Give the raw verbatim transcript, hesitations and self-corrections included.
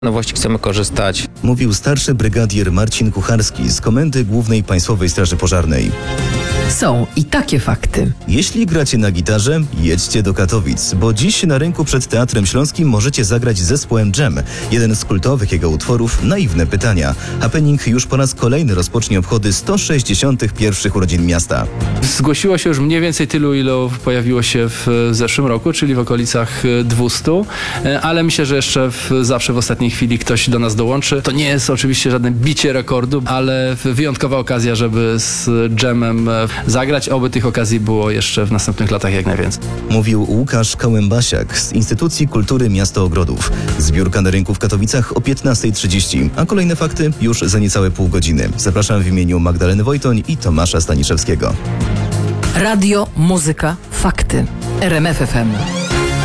nowości chcemy korzystać. Mówił starszy brygadier Marcin Kucharski z Komendy Głównej Państwowej Straży Pożarnej. Są i takie fakty. Jeśli gracie na gitarze, jedźcie do Katowic, bo dziś na rynku przed Teatrem Śląskim możecie zagrać z zespołem Dżem. Jeden z kultowych jego utworów, Naiwne pytania. Happening już po raz kolejny rozpocznie obchody sto sześćdziesiątych pierwszych urodzin miasta. Zgłosiło się już mniej więcej tylu, ilu pojawiło się w zeszłym roku, czyli w okolicach dwustu, ale myślę, że jeszcze w, zawsze w ostatniej chwili ktoś do nas dołączy. To nie jest oczywiście żadne bicie rekordu, ale wyjątkowa okazja, żeby z Dżemem zagrać. Oby tych okazji było jeszcze w następnych latach jak najwięcej. Mówił Łukasz Kałębasiak z Instytucji Kultury Miasto Ogrodów. Zbiórka na rynku w Katowicach o piętnasta trzydzieści, a kolejne fakty już za niecałe pół godziny. Zapraszam w imieniu Magdaleny Wojtoń i Tomasza Staniszewskiego. Radio, muzyka, fakty. R M F F M.